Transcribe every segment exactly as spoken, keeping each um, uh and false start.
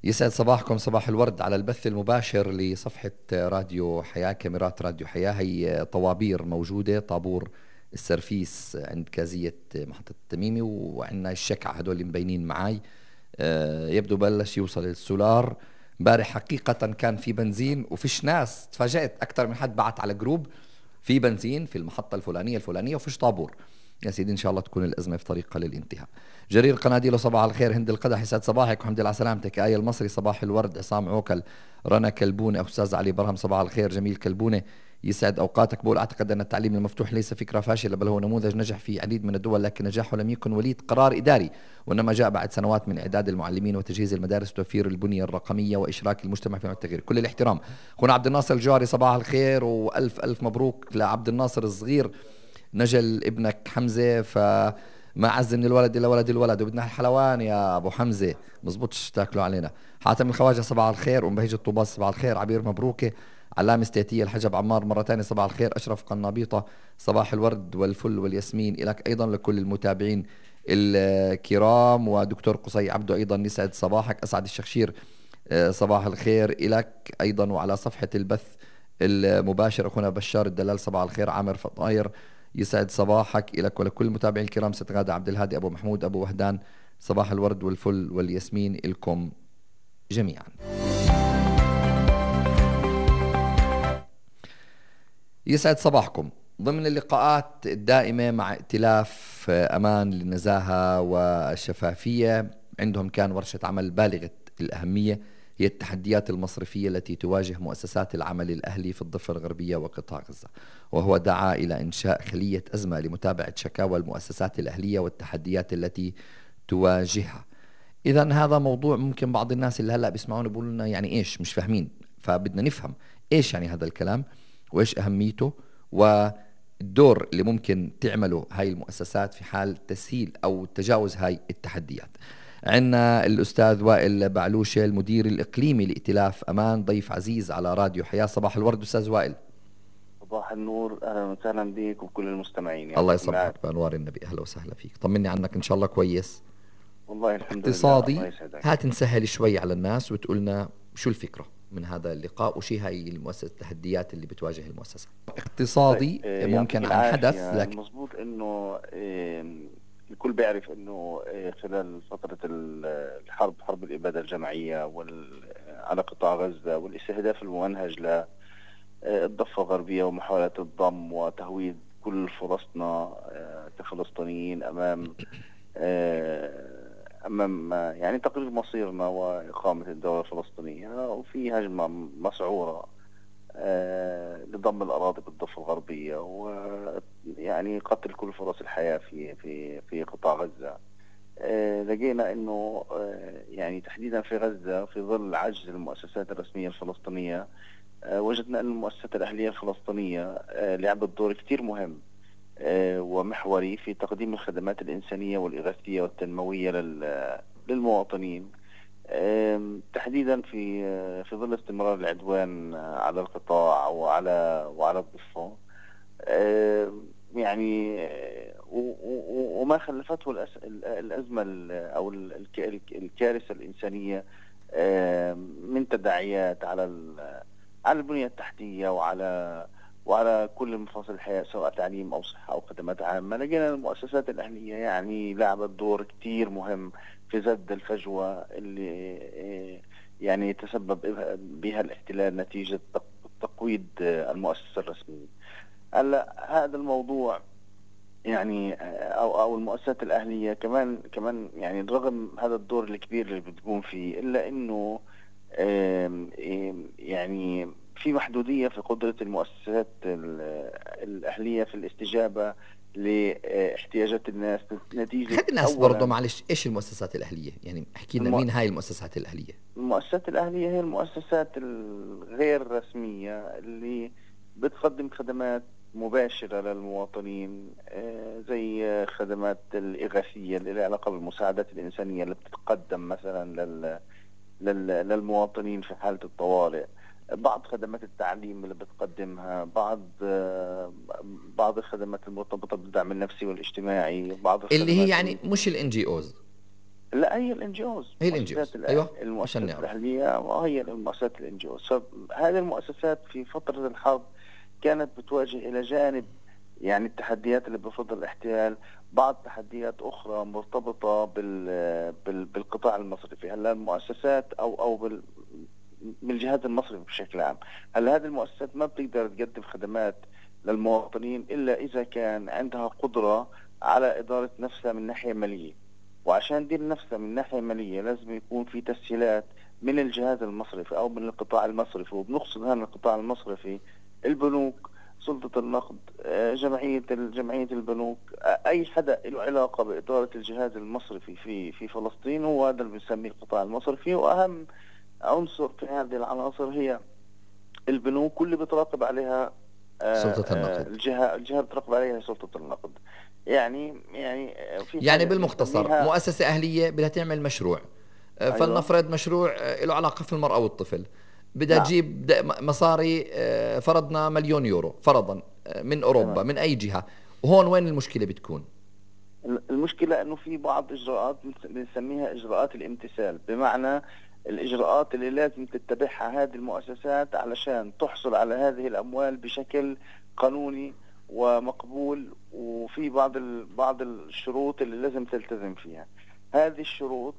يسعد صباحكم، صباح الورد على البث المباشر لصفحة راديو حياة، كاميرات راديو حياة. هي طوابير موجودة، طابور السرفيس عند كازية محطة التميمي، وعندنا الشكع هدول اللي مبينين معاي. آه، يبدو بلش يوصل السولار. امبارح حقيقة كان في بنزين وفيش ناس، تفاجأت أكثر من حد بعت على جروب في بنزين في المحطة الفلانية الفلانية وفيش طابور. يا سيدي إن شاء الله تكون الأزمة في طريقها للانتهاء. جرير قناديله صباح الخير، هند القدح يسعد صباحك وحمد لله على سلامتك. آية المصري صباح الورد، عصام عوكل، رنا كلبونة، أستاذ علي برهم صباح الخير. جميل كلبونة يسعد أوقاتك. بقول أعتقد أن التعليم المفتوح ليس فكرة فاشلة، بل هو نموذج نجح في عديد من الدول، لكن نجاحه لم يكن وليد قرار إداري، وإنما جاء بعد سنوات من إعداد المعلمين وتجهيز المدارس وتوفير البنية الرقمية وإشراك المجتمع في التغيير. كل الاحترام. أخونا عبد الناصر الجواري صباح الخير، وألف ألف مبروك لعبد الناصر الصغير، نجل ابنك حمزة، فما عز من الولد إلا ولد الولد، وبدنا الحلوان يا أبو حمزة، مزبوطش تاكلوا علينا. حاتم الخواجة صباح الخير، أم بهيج الطوباس صباح الخير، عبير مبروكة، علام استيتية الحجب عمار مرة ثانية صباح الخير، أشرف قنابيطة صباح الورد والفل والياسمين لك أيضا، لكل المتابعين الكرام. ودكتور قصي عبده أيضا يسعد صباحك. أسعد الشخشير آه، صباح الخير إلك أيضا. وعلى صفحة البث المباشر أخونا بشار الدلال صباح الخير. عامر فطاير يسعد صباحك إلك ولكل المتابعين الكرام. ست غادة عبد الهادي، أبو محمود، أبو وهدان صباح الورد والفل والياسمين لكم جميعا. يسعد صباحكم. ضمن اللقاءات الدائمة مع ائتلاف أمان للنزاهة والشفافية، عندهم كان ورشة عمل بالغة الأهمية، هي التحديات المصرفية التي تواجه مؤسسات العمل الأهلي في الضفة الغربية وقطاع غزة، وهو دعا إلى إنشاء خلية أزمة لمتابعة شكاوى المؤسسات الأهلية والتحديات التي تواجهها. إذا هذا موضوع ممكن بعض الناس اللي هلأ بيسمعونا بيقولوا لنا يعني إيش، مش فاهمين، فبدنا نفهم إيش يعني هذا الكلام وإيش أهميته، والدور اللي ممكن تعمله هاي المؤسسات في حال تسهيل أو تجاوز هاي التحديات. عندنا الأستاذ وائل بعلوشة، المدير الإقليمي لائتلاف أمان، ضيف عزيز على راديو حياة. صباح الورد أستاذ وائل. صباح النور، أهلا وسهلا بك وكل المستمعين. الله يصبحك بأنوار النبي، أهلا وسهلا فيك. طمني عنك، إن شاء الله كويس. والله الحمد لله، الله اقتصادي، يسعدك. هات نسهل شوي على الناس وتقولنا شو الفكرة من هذا اللقاء وشي هاي المؤسسة التحديات اللي بتواجه المؤسسة. اقتصادي طيب، ممكن عن حدث، لكن مظبوط انه الكل بيعرف انه خلال فترة الحرب، حرب الإبادة الجماعية على قطاع غزة والاستهداف الممنهج للضفة الغربية ومحاولة الضم وتهويد كل فرصنا كفلسطينيين أمام أمام يعني تقرير مصيرنا وإقامة الدولة الفلسطينية، وفي هجمة مسعورة لضم الأراضي بالضفة الغربية، ويعني قتل كل فرص الحياة في في في قطاع غزة. لقينا إنه يعني تحديدا في غزة، في ظل عجز المؤسسات الرسمية الفلسطينية، وجدنا أن المؤسسات الأهلية الفلسطينية لعبت دور كتير مهم ومحوري في تقديم الخدمات الإنسانية والإغاثية والتنموية للمواطنين، تحديدا في في ظل استمرار العدوان على القطاع وعلى وعلى الضفة، يعني وما خلفته الأزمة أو الكارثة الإنسانية من تداعيات على على البنية التحتية وعلى وعلى كل مفاصل الحياة، سواء تعليم أو صحة أو خدمات عامة. لقينا المؤسسات الأهلية يعني لعبت دور كتير مهم في سد الفجوة اللي يعني تسبب بها الاحتلال نتيجة تقويض المؤسسة الرسمية. هلا هذا الموضوع يعني أو أو المؤسسات الأهلية كمان كمان يعني رغم هذا الدور الكبير اللي بتقوم فيه، إلا إنه يعني في محدودية في قدرة المؤسسات الأهلية في الاستجابة لاحتياجات الناس نتيجة. خلي الناس برضه معلش، إيش المؤسسات الأهلية؟ يعني احكي لنا مين هاي المؤسسات الأهلية؟ المؤسسات الأهلية هي المؤسسات الغير رسمية اللي بتقدم خدمات مباشرة للمواطنين، زي خدمات الإغاثية اللي لها علاقة بالمساعدات الإنسانية اللي بتتقدم مثلا لل للمواطنين في حالة الطوارئ، بعض خدمات التعليم اللي بتقدمها، بعض بعض الخدمات المرتبطة بالدعم النفسي والاجتماعي، بعض اللي هي يعني مش الان جي اوز. لا، هي الانجوز، هي الانجوز، ايوه عشان المؤسسات نعرف. الاهليه وهي المؤسسات الانجوز. فهذه المؤسسات في فتره الحرب كانت بتواجه الى جانب يعني التحديات اللي بفضل الاحتلال بعض تحديات اخرى مرتبطه بال بال بالقطاع المصرفي. هلا المؤسسات او او بال بالجهاز المصرفي بشكل عام، هلا هذه المؤسسات ما بتقدر تقدم خدمات للمواطنين الا اذا كان عندها قدره على اداره نفسها من ناحيه ماليه. وعشان دي نفسها من ناحية مالية لازم يكون في تسهيلات من الجهاز المصرفي أو من القطاع المصرفي. وبنقصد هذا القطاع المصرفي البنوك، سلطة النقد، آه، جمعية جمعية البنوك، آه، أي حدا له علاقة بإدارة الجهاز المصرفي في في فلسطين هو هذا اللي بنسميه القطاع المصرفي. وأهم عنصر في هذه العناصر هي البنوك، واللي بتراقب عليها آه، سلطة آه، النقد. الجهة الجهة بتراقب عليها سلطة النقد. يعني يعني في يعني حاجة بالمختصر بنسميها. مؤسسة أهلية بدها تعمل مشروع، آه، أيوه. فلنفرض مشروع آه، له علاقة في المرأة والطفل، بدها نعم. تجيب د- مصاري، آه، فرضنا مليون يورو فرضا، آه، من أوروبا تمام. من أي جهة، وهون وين المشكلة بتكون؟ المشكلة انه في بعض اجراءات بنسميها اجراءات الامتثال، بمعنى الاجراءات اللي لازم تتبعها هذه المؤسسات علشان تحصل على هذه الاموال بشكل قانوني ومقبول. وفي بعض ال... بعض الشروط اللي لازم تلتزم فيها. هذه الشروط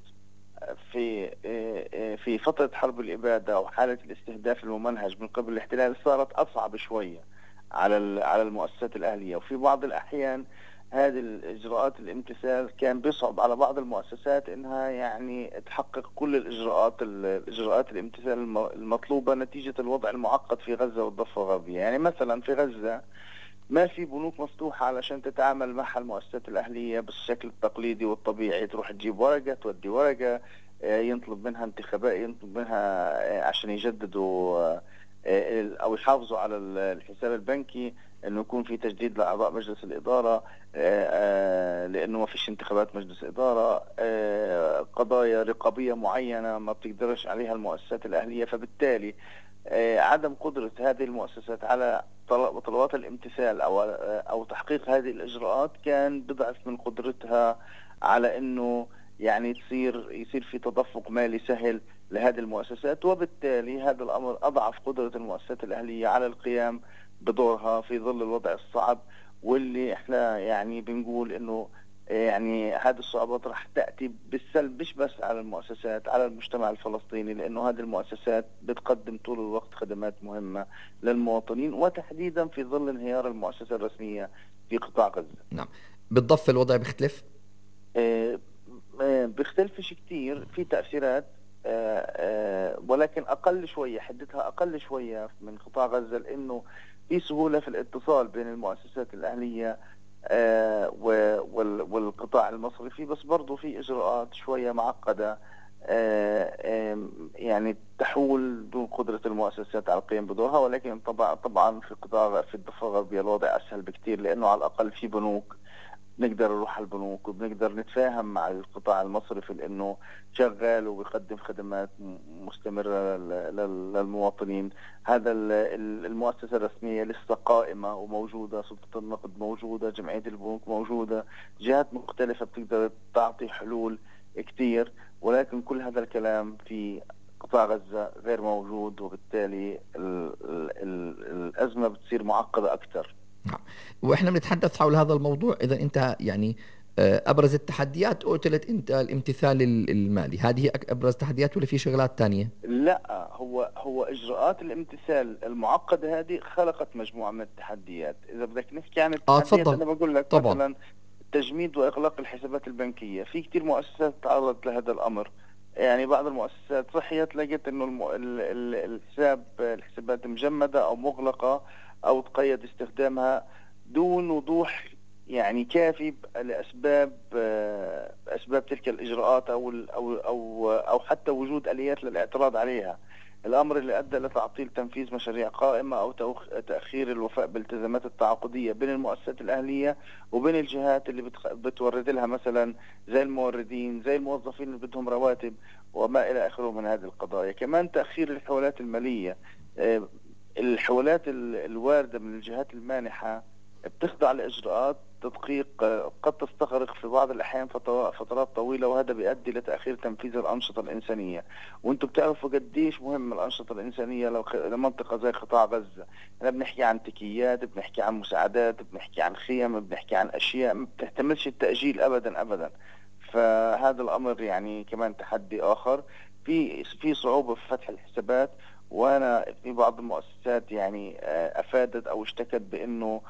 في في فترة حرب الإبادة أو حالة الاستهداف الممنهج من قبل الاحتلال صارت أصعب شوية على على المؤسسات الأهلية. وفي بعض الأحيان هذه الإجراءات الامتثال كان بيصعب على بعض المؤسسات إنها يعني تحقق كل الإجراءات الإجراءات الامتثال المطلوبة نتيجة الوضع المعقد في غزة والضفة الغربية. يعني مثلا في غزة ما في بنوك مفتوحة علشان تتعامل مع المؤسسات الأهلية بالشكل التقليدي والطبيعي، تروح تجيب ورقة تودي ورقة، آه، ينطلب منها انتخابات، ينطلب منها آه، عشان يجددوا آه، آه، أو يحافظوا على الحساب البنكي انه يكون في تجديد لاعضاء مجلس الاداره، آه، آه، لانه ما فيش انتخابات مجلس اداره، آه، قضايا رقابيه معينه ما بتقدرش عليها المؤسسات الاهليه. فبالتالي آه، عدم قدرة هذه المؤسسات على طل- طلبات الامتثال أو آه، أو تحقيق هذه الإجراءات كان بضعف من قدرتها على إنه يعني تصير يصير في تدفق مالي سهل لهذه المؤسسات. وبالتالي هذا الأمر أضعف قدرة المؤسسات الأهلية على القيام بدورها في ظل الوضع الصعب، واللي احنا يعني بنقول إنه يعني هذه الصعوبات راح تأتي بالسلب مش بس على المؤسسات، على المجتمع الفلسطيني، لأنه هذه المؤسسات بتقدم طول الوقت خدمات مهمة للمواطنين، وتحديدا في ظل انهيار المؤسسة الرسمية في قطاع غزة. نعم. بالضفة الوضع بيختلف؟ آه، آه، بيختلفش كتير، في تأثيرات آه، آه، ولكن أقل شوية، حدتها أقل شوية من قطاع غزة، لأنه في سهولة في الاتصال بين المؤسسات الأهلية آه، والقطاع المصرفي. بس برضو في إجراءات شوية معقدة آه، آم، يعني تحول دون قدرة المؤسسات على القيام بدورها. ولكن طبعا طبعا في قطاع في الضفة الغربية الوضع أسهل بكتير، لأنه على الأقل في بنوك نقدر نروح على البنوك وبنقدر نتفاهم مع القطاع المصرفي لأنه شغال وبيقدم خدمات مستمرة للمواطنين. هذا المؤسسة الرسمية لسه قائمة وموجودة، سلطة النقد موجودة، جمعية البنوك موجودة، جهات مختلفة بتقدر تعطي حلول كتير. ولكن كل هذا الكلام في قطاع غزة غير موجود، وبالتالي ال ال ال الأزمة بتصير معقدة أكثر. نعم. واحنا بنتحدث حول هذا الموضوع، اذا انت يعني آه، ابرز التحديات قلت انت الامتثال المالي، هذه هي ابرز تحديات ولا في شغلات تانية؟ لا، هو هو اجراءات الامتثال المعقده هذه خلقت مجموعه من التحديات. اذا بدك نحكي عن اه التحديات تفضل. انا بقول لك طبعا. مثلا تجميد واغلاق الحسابات البنكيه. في كثير مؤسسات تعرضت لهذا الامر. يعني بعض المؤسسات صحيت لقيت انه الم... ال... ال... الحساب الحسابات مجمده او مغلقه او تقيد استخدامها دون وضوح يعني كافي لاسباب اسباب تلك الاجراءات او او او او حتى وجود اليات للاعتراض عليها. الامر اللي ادى لتعطيل تنفيذ مشاريع قائمه او تاخير الوفاء بالالتزامات التعاقديه بين المؤسسات الاهليه وبين الجهات اللي بتورد لها، مثلا زي الموردين، زي الموظفين اللي بدهم رواتب وما الى اخره من هذه القضايا. كمان تاخير الحوالات الماليه. الحوالات الوارده من الجهات المانحه بتخضع لاجراءات التدقيق قد تستغرق في بعض الأحيان فترات طويلة، وهذا بيؤدي لتأخير تنفيذ الأنشطة الإنسانية. وانتم بتعرفوا قديش مهم الأنشطة الإنسانية لو لمنطقة زي قطاع غزة. احنا بنحكي عن تكيات، بنحكي عن مساعدات، بنحكي عن خيم، بنحكي عن أشياء ما بتحتملش التأجيل أبدا أبدا. فهذا الأمر يعني كمان تحدي آخر. في في صعوبة في فتح الحسابات، وأنا في بعض المؤسسات يعني أفادت أو اشتكت بأنه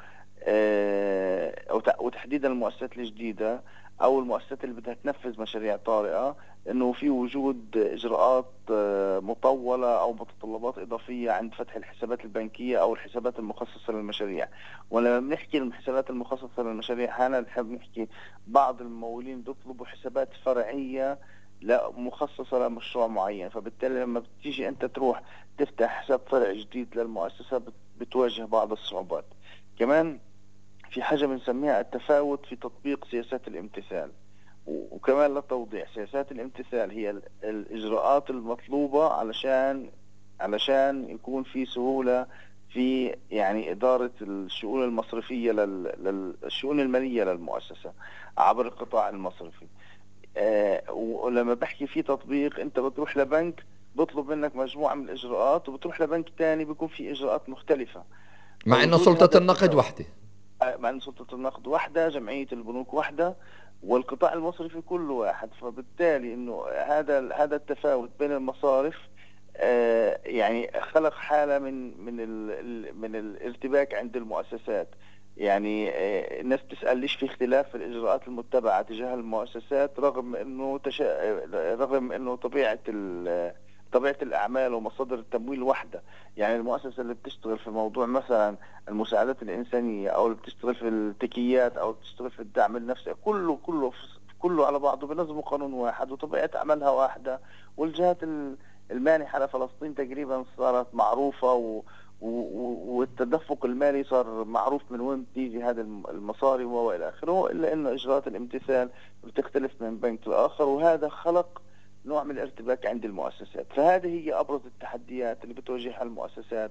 وتحديدا المؤسسات الجديدة أو المؤسسات اللي بدها تنفذ مشاريع طارئة، أنه في وجود إجراءات مطولة أو متطلبات إضافية عند فتح الحسابات البنكية أو الحسابات المخصصة للمشاريع. ولما بنحكي الحسابات المخصصة للمشاريع هنا نحب نحكي بعض الممولين بيطلبوا حسابات فرعية لا مخصصة لمشروع معين، فبالتالي لما بتيجي أنت تروح تفتح حساب فرع جديد للمؤسسة بتواجه بعض الصعوبات. كمان في حاجة بنسميها التفاوت في تطبيق سياسات الامتثال. وكمان للتوضيح، سياسات الامتثال هي الإجراءات المطلوبة علشان علشان يكون في سهولة في يعني إدارة الشؤون المصرفية للشؤون المالية للمؤسسة عبر القطاع المصرفي. آه ولما بحكي في تطبيق، أنت بتروح لبنك بطلب منك مجموعة من الإجراءات، وبتروح لبنك تاني بيكون في إجراءات مختلفة، مع إنه سلطة النقد واحدة. مع أن سلطة النقد واحدة، جمعية البنوك واحدة، والقطاع المصرفي كله واحد. فبالتالي إنه هذا هذا التفاوت بين المصارف آه يعني خلق حالة من من ال من الارتباك عند المؤسسات. يعني آه الناس تسأل ليش في اختلاف في الإجراءات المتبعة تجاه المؤسسات، رغم إنه تشا رغم إنه طبيعة طبيعة الأعمال ومصادر التمويل واحدة. يعني المؤسسة اللي بتشتغل في موضوع مثلا المساعدات الإنسانية، أو اللي بتشتغل في التكيات، أو بتشتغل في الدعم النفسي، كله كله كله على بعضه بنظموا قانون واحد وطبيعة عملها واحدة. والجهات المانحة لفلسطين تقريبا صارت معروفة، و والتدفق المالي صار معروف من وين بتيجي هذه المصاري وإلى آخره، إلا إنه إجراءات الامتثال بتختلف من بنك لآخر، وهذا خلق نوع من الارتباك عند المؤسسات. فهذه هي أبرز التحديات اللي بتواجهها المؤسسات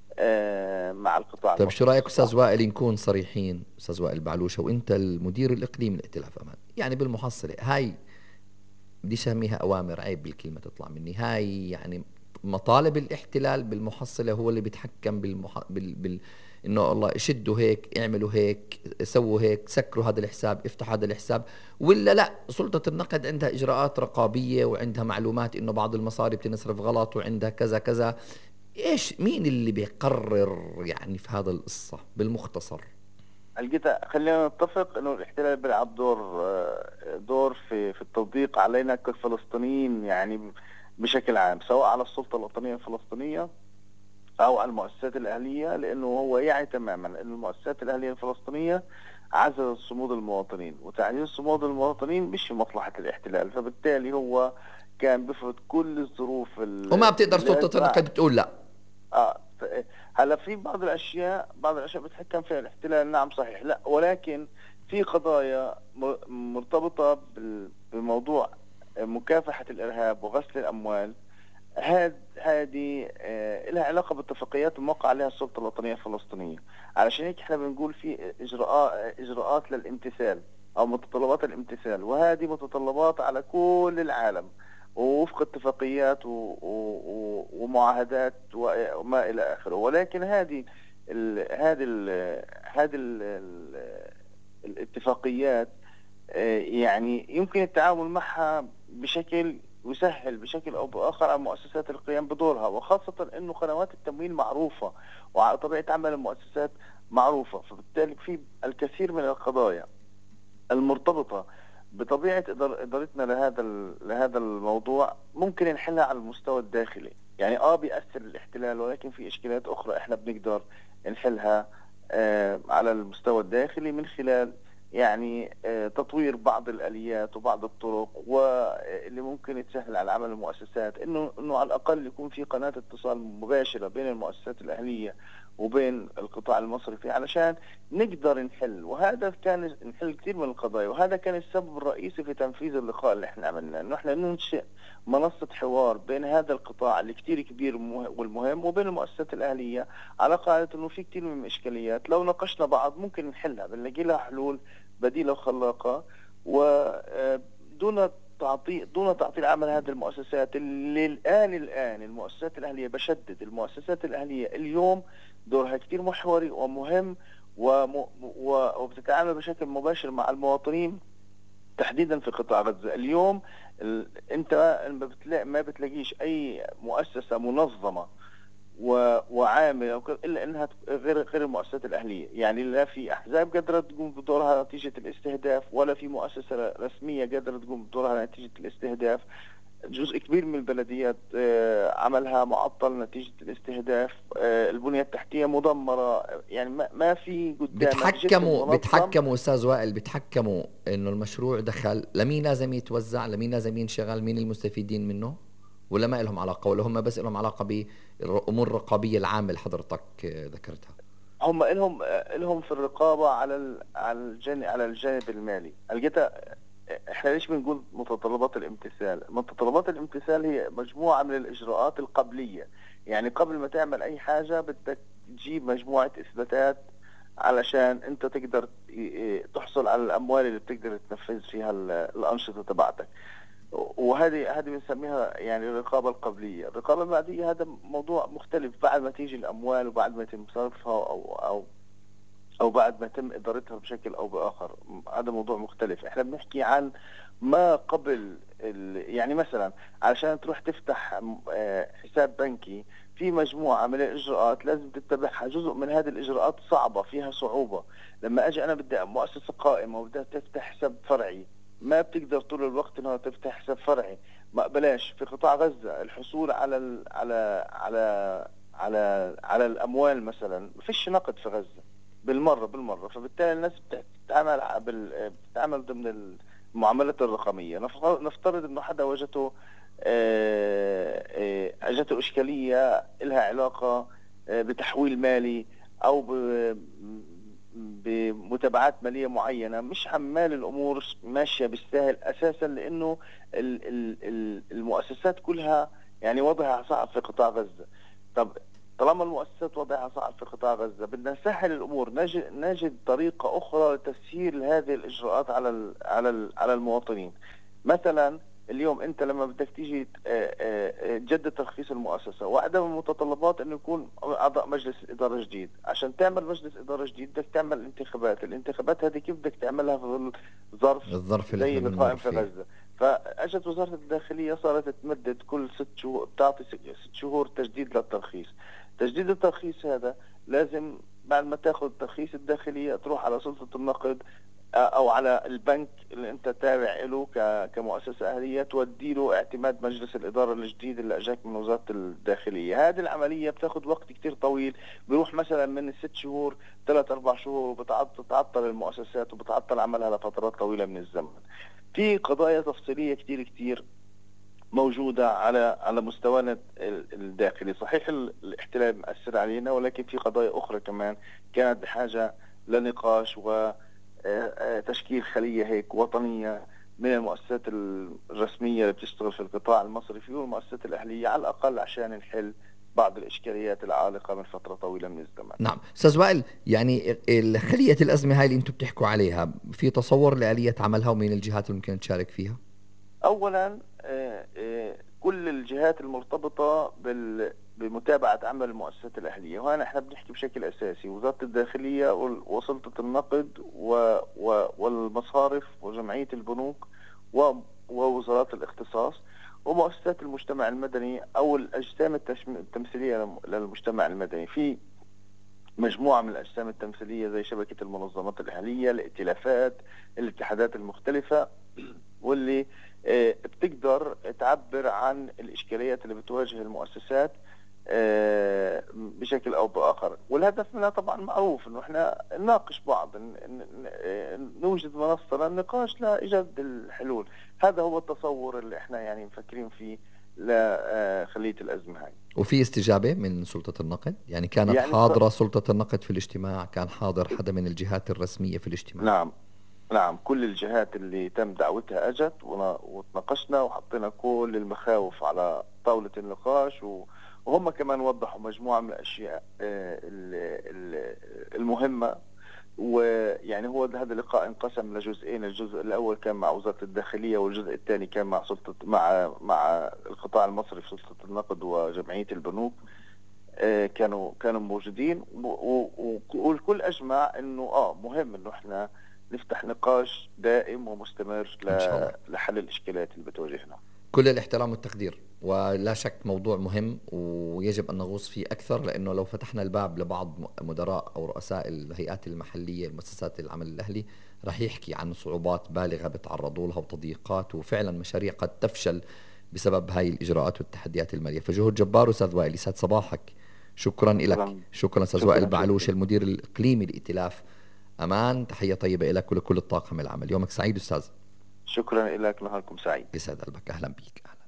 مع القطاع. طيب شو رأيك أستاذ وائل، نكون صريحين أستاذ وائل بعلوشة، وأنت المدير الإقليمي لائتلاف أمان، يعني بالمحصلة هاي بدي أسميها أوامر، عيب بالكلمة تطلع مني، هاي يعني مطالب الاحتلال بالمحصلة هو اللي بيتحكم بالمح... بال... بال... انه الله شدوا هيك، اعملوا هيك، سووا هيك، سكروا هذا الحساب، افتحوا هذا الحساب، ولا لا سلطة النقد عندها اجراءات رقابية وعندها معلومات انه بعض المصاري بتنصرف غلط وعندها كذا كذا؟ ايش مين اللي بيقرر يعني في هذا القصة بالمختصر؟ الجيتا خلينا نتفق انه الاحتلال بيلعب دور دور في في التطبيق علينا كفلسطينيين، يعني بشكل عام، سواء على السلطة الوطنية الفلسطينية أو على المؤسسات الأهلية، لأنه هو يعي تماما أن المؤسسات الأهلية الفلسطينية عززت صمود المواطنين، وتعزيز صمود المواطنين مش في مصلحة الاحتلال. فبالتالي هو كان بفرض كل الظروف وما بتقدر سلطة النقد تقول لا. آه هلا في بعض الأشياء بعض الأشياء بتحكم فيها الاحتلال، نعم صحيح، لا، ولكن في قضايا مرتبطة بموضوع مكافحة الإرهاب وغسل الأموال، هذه آه لها علاقة بالاتفاقيات الموقع عليها السلطة الوطنية الفلسطينية. علشان هيك احنا بنقول في إجراءات إجراءات للامتثال أو متطلبات الامتثال، وهذه متطلبات على كل العالم ووفق اتفاقيات و... و... ومعاهدات وما إلى آخره. ولكن هذه ال... هذه ال... هذه ال... ال... الاتفاقيات آه يعني يمكن التعامل معها بشكل يسهل بشكل أو بآخر على مؤسسات القيام بدورها، وخاصة أنه قنوات التمويل معروفة وطبيعة عمل المؤسسات معروفة. فبالتالي في الكثير من القضايا المرتبطة بطبيعة إدارتنا لهذا لهذا الموضوع ممكن نحلها على المستوى الداخلي. يعني آه بيأثر الاحتلال، ولكن في إشكالات أخرى إحنا بنقدر نحلها آه على المستوى الداخلي من خلال يعني آه، تطوير بعض الآليات وبعض الطرق واللي ممكن تسهل على عمل المؤسسات، انه انه على الاقل يكون في قناة اتصال مباشرة بين المؤسسات الأهلية وبين القطاع المصرفي علشان نقدر نحل. وهذا كان نحل كثير من القضايا، وهذا كان السبب الرئيسي في تنفيذ اللقاء اللي احنا عملناه، انه احنا ننشئ منصة حوار بين هذا القطاع اللي كثير كبير والمهم وبين المؤسسات الأهلية، على قاعدة انه في كثير من الإشكاليات لو ناقشنا بعض ممكن نحلها، بنلاقي لها حلول بديلة وخلاقة، ودون تعطيل دون تعطيل عمل هذه المؤسسات اللي الآن الآن المؤسسات الأهلية، بشدد المؤسسات الأهلية اليوم دورها كثير محوري ومهم، وم... وبتتعامل بشكل مباشر مع المواطنين تحديدا في قطاع غزة. اليوم ال... انت ما, بتلاقي... ما بتلاقيش اي مؤسسة منظمة و... وعاملة الا انها غير غير المؤسسات الاهليه، يعني لا في احزاب قدرت تقوم بدورها نتيجه الاستهداف، ولا في مؤسسه رسميه قدرت تقوم بدورها نتيجه الاستهداف. جزء كبير من البلديات عملها معطل نتيجه الاستهداف، البنيه التحتيه مدمره، يعني ما, ما في قدامك بتحكموا بتحكموا استاذ وائل، بتحكموا انه المشروع دخل لمين لازم يتوزع، لمين لازم ينشغل، مين المستفيدين منه، ولا ما لهم علاقة، ولا هم بس لهم علاقة بالأمور الرقابية العامة اللي حضرتك ذكرتها؟ هم لهم لهم في الرقابة على على الجانب على الجانب المالي. الجتا احنا ليش بنقول متطلبات الامتثال؟ متطلبات الامتثال هي مجموعة من الإجراءات القبلية، يعني قبل ما تعمل أي حاجة بدك تجيب مجموعة إثباتات علشان أنت تقدر تحصل على الأموال اللي بتقدر تنفذ فيها الأنشطة تبعتك. وهذه هذه بنسميها يعني الرقابة القبلية. الرقابة البعدية هذا موضوع مختلف، بعد ما تيجي الأموال وبعد ما يتم صرفها أو أو أو بعد ما يتم إدارتها بشكل أو بآخر، هذا موضوع مختلف. إحنا بنحكي عن ما قبل، يعني مثلا علشان تروح تفتح حساب بنكي في مجموعة من الإجراءات لازم تتبعها، جزء من هذه الإجراءات صعبة فيها صعوبة. لما أجي أنا بدي مؤسسة قائمة وبدها تفتح حساب فرعي، ما بتقدر طول الوقت انها تفتح حساب فرعي. ما بلاش في قطاع غزة الحصول على ال على على على على الاموال مثلا، ما فيش نقد في غزة بالمرة بالمرة، فبالتالي الناس بتتعامل بال بتتعامل ضمن المعاملات الرقمية. نفترض انه حدا وجدته اجته اشكالية لها علاقة بتحويل مالي او ب بمتابعات مالية معينة، مش عمال الأمور ماشية بالسهل أساسا، لأنه المؤسسات كلها يعني وضعها صعب في قطاع غزة. طب طالما المؤسسات وضعها صعب في قطاع غزة، بدنا نسهل الأمور، نجد, نجد طريقة أخرى لتسهيل هذه الإجراءات على ال على ال على المواطنين. مثلا اليوم انت لما بدك تيجي تجدد ترخيص المؤسسه، واحده من المتطلبات انه يكون اعضاء مجلس اداره جديد. عشان تعمل مجلس اداره جديد بدك تعمل انتخابات، الانتخابات هذه كيف بدك تعملها في ظل ظرف الظرف زي القائم في غزه؟ فاجت وزاره الداخليه صارت تمدد كل ست شهور، بتعطي ست شهور تجديد للترخيص. تجديد الترخيص هذا لازم بعد ما تاخذ ترخيص الداخليه تروح على سلطه النقد او على البنك اللي انت تابع له كمؤسسه اهليه، تودي له اعتماد مجلس الاداره الجديد اللي اجاك من وزاره الداخليه. هذه العمليه بتاخذ وقت كتير طويل، بيروح مثلا من الست شهور ثلاث اربع شهور، وبتعطل المؤسسات وبتعطل عملها لفترات طويله من الزمن. في قضايا تفصيليه كتير كتير موجوده على على مستوانا الداخلي. صحيح الاحتلال مأثر علينا، ولكن في قضايا اخرى كمان كانت بحاجه لنقاش و تشكيل خلية هيك وطنية من المؤسسات الرسمية اللي بتشتغل في القطاع المصرفي والمؤسسات الأهلية، على الأقل عشان نحل بعض الإشكاليات العالقة من فترة طويلة من الزمن. نعم أستاذ وائل، يعني خلية الأزمة هاي اللي أنتم بتحكوا عليها، في تصور لآلية عملها ومين الجهات اللي ممكن تشارك فيها؟ أولا كل الجهات المرتبطة بال بمتابعة عمل المؤسسات الأهلية، وهنا احنا بنحكي بشكل أساسي وزارة الداخلية وسلطة النقد و... و... والمصارف وجمعية البنوك و... ووزارات الاختصاص ومؤسسات المجتمع المدني أو الأجسام التشم... التمثيلية للمجتمع المدني. في مجموعة من الأجسام التمثيلية زي شبكة المنظمات الأهلية، الائتلافات، الاتحادات المختلفة، واللي بتقدر تعبر عن الإشكاليات اللي بتواجه المؤسسات بشكل أو بآخر. والهدف منها طبعا معروف، إنه إحنا نناقش بعض، نوجد منصة للنقاش لإيجاد الحلول. هذا هو التصور اللي إحنا يعني مفكرين فيه لخلية الأزمة هاي. وفي استجابة من سلطة النقد؟ يعني كانت يعني حاضرة سلطة النقد في الاجتماع؟ كان حاضر حدا من الجهات الرسمية في الاجتماع؟ نعم نعم، كل الجهات اللي تم دعوتها أجت وتناقشنا وحطينا كل المخاوف على طاولة النقاش، وهم كمان وضحوا مجموعة من الأشياء المهمة. ويعني هو هذا اللقاء انقسم لجزئين، الجزء الأول كان مع وزارة الداخلية، والجزء الثاني كان مع سلطة مع مع القطاع المصرفي، سلطة النقد وجمعية البنوك. كانوا كانوا موجودين، والكل أجمع إنه آه مهم إنه إحنا نفتح نقاش دائم ومستمر لحل الإشكالات اللي بتواجهنا. كل الاحترام والتقدير، ولا شك موضوع مهم ويجب أن نغوص فيه أكثر، لأنه لو فتحنا الباب لبعض مدراء أو رؤساء الهيئات المحلية المؤسسات العمل الأهلي راح يحكي عن صعوبات بالغة بتعرضوا لها وتضييقات، وفعلا مشاريع قد تفشل بسبب هاي الإجراءات والتحديات المالية. فجهود جبار. أستاذ وائل، يسعد صباحك. شكرا لك. شكرا أستاذ وائل بعلوش، المدير الإقليمي لائتلاف أمان. تحية طيبة لك ولكل الطاقم العمل. يومك سعيد أستاذ. شكرا لك، نهاركم سعيد. يسعد قلبك. أهلا بيك. أهلا.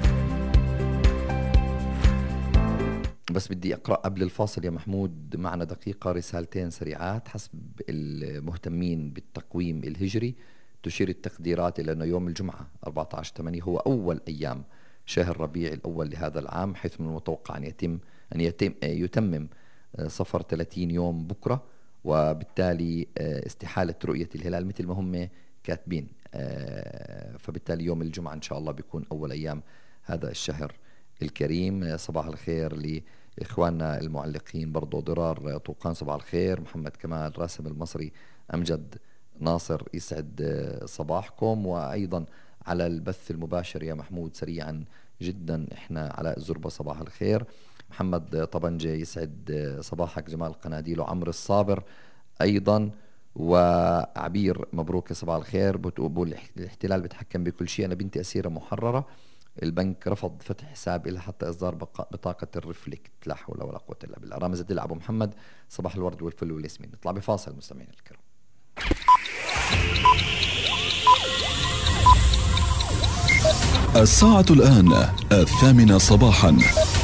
بس بدي أقرأ قبل الفاصل يا محمود، معنا دقيقة، رسالتين سريعات. حسب المهتمين بالتقويم الهجري تشير التقديرات إلى أن يوم الجمعة أربعة عشر ثمانية هو أول أيام شهر ربيع الأول لهذا العام، حيث من المتوقع أن يتم أن يتم يتمم صفر ثلاثين يوم بكرة، وبالتالي استحالة رؤية الهلال مثل ما هم كاتبين. فبالتالي يوم الجمعة إن شاء الله بيكون أول أيام هذا الشهر الكريم. صباح الخير لإخواننا المعلقين برضو، ضرار طوقان صباح الخير، محمد كمال، راسم المصري، أمجد ناصر، يسعد صباحكم. وأيضا على البث المباشر يا محمود سريعا جدا إحنا على الزربة صباح الخير، محمد طبنجة يسعد صباحك، جمال القناديل وعمر الصابر أيضا، وعبير مبروك صباح الخير. بتقول الاحتلال بتحكم بكل شيء، أنا بنتي أسيرة محررة، البنك رفض فتح حساب إلى حتى إصدار بطاقة الرفلكت، لا حول ولا قوة إلا بالله. رامز الدل أبو محمد، صباح الورد والفل والياسمين. نطلع بفاصل مستمعين الكرام. الساعة الآن الثامنة صباحا.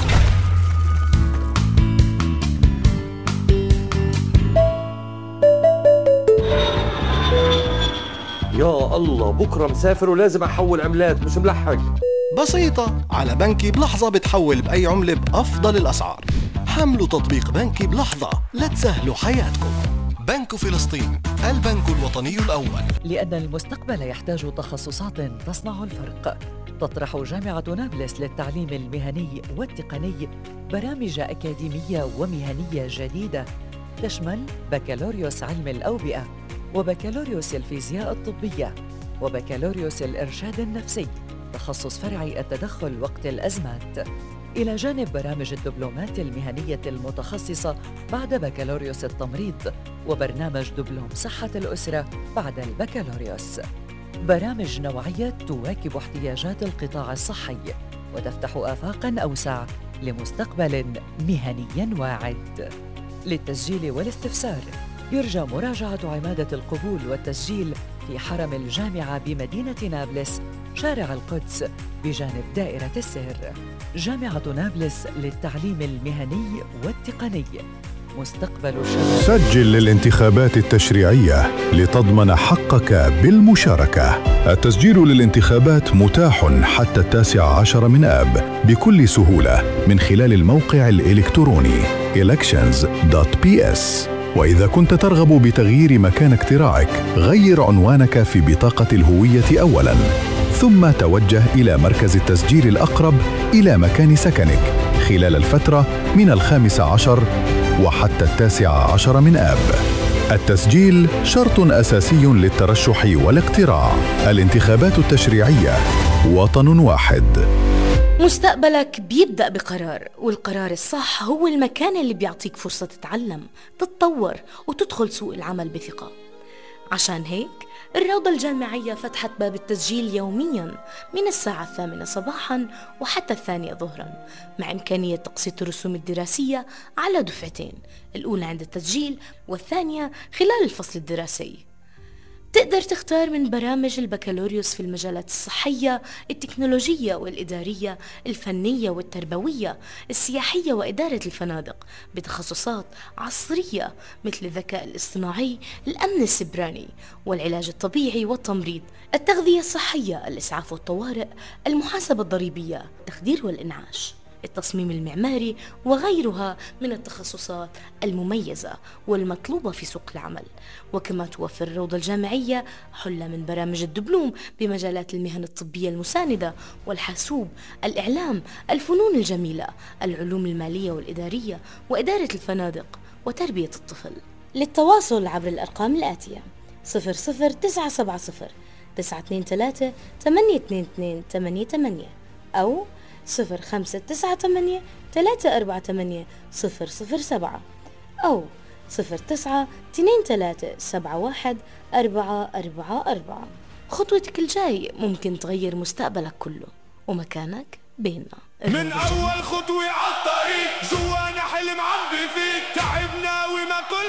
يا الله، بكرة مسافر ولازم أحول عملات، مش ملحق. بسيطة، على بنكي بلحظة بتحول بأي عملة بأفضل الأسعار. حملوا تطبيق بنكي بلحظة لتسهلوا حياتكم. بنك فلسطين، البنك الوطني الأول. لأن المستقبل يحتاج تخصصات تصنع الفرق، تطرح جامعة نابلس للتعليم المهني والتقني برامج أكاديمية ومهنية جديدة تشمل بكالوريوس علم الأوبئة، وبكالوريوس الفيزياء الطبية، وبكالوريوس الإرشاد النفسي تخصص فرعي التدخل وقت الأزمات، إلى جانب برامج الدبلومات المهنية المتخصصة بعد بكالوريوس التمريض، وبرنامج دبلوم صحة الأسرة بعد البكالوريوس. برامج نوعية تواكب احتياجات القطاع الصحي وتفتح آفاقاً أوسع لمستقبل مهني واعد. للتسجيل والاستفسار يرجى مراجعة عمادة القبول والتسجيل في حرم الجامعة بمدينة نابلس، شارع القدس بجانب دائرة السر. جامعة نابلس للتعليم المهني والتقني، مستقبل الشباب. سجل للانتخابات التشريعية لتضمن حقك بالمشاركة. التسجيل للانتخابات متاح حتى التاسع عشر من آب بكل سهولة من خلال الموقع الإلكتروني elections دوت بي إس. وإذا كنت ترغب بتغيير مكان اقتراعك، غير عنوانك في بطاقة الهوية أولاً، ثم توجه إلى مركز التسجيل الأقرب إلى مكان سكنك خلال الفترة من الخامس عشر وحتى التاسع عشر من آب. التسجيل شرط أساسي للترشح والاقتراع. الانتخابات التشريعية، وطن واحد. مستقبلك بيبدأ بقرار، والقرار الصح هو المكان اللي بيعطيك فرصة تتعلم، تتطور وتدخل سوق العمل بثقة. عشان هيك الروضة الجامعية فتحت باب التسجيل يومياً من الساعة الثامنة صباحاً وحتى الثانية ظهراً، مع إمكانية تقسيط الرسوم الدراسية على دفعتين، الأولى عند التسجيل والثانية خلال الفصل الدراسي. تقدر تختار من برامج البكالوريوس في المجالات الصحية، التكنولوجية والإدارية، الفنية والتربوية، السياحية وإدارة الفنادق، بتخصصات عصرية مثل الذكاء الاصطناعي، الأمن السبراني والعلاج الطبيعي والتمريض، التغذية الصحية، الإسعاف والطوارئ، المحاسبة الضريبية، التخدير والإنعاش، التصميم المعماري وغيرها من التخصصات المميزة والمطلوبة في سوق العمل. وكما توفر الروضة الجامعية حلة من برامج الدبلوم بمجالات المهن الطبية المساندة والحاسوب، الإعلام، الفنون الجميلة، العلوم المالية والإدارية، وإدارة الفنادق وتربية الطفل. للتواصل عبر الأرقام الآتية: صفر صفر تسعة سبعة صفر تسعة اثنين ثلاثة ثمانية اثنين اثنين ثمانية ثمانية أو صفر خمسة تسعة ثمانية ثلاثة أربعة ثمانية صفر صفر سبعة أو صفر تسعة اثنين ثلاثة سبعة واحد أربعة أربعة أربعة. خطوتك الجاي ممكن تغير مستقبلك كله، ومكانك بيننا. من أول خطوة عالطريق جوانا حلم عم بفيك، تعبنا وما كل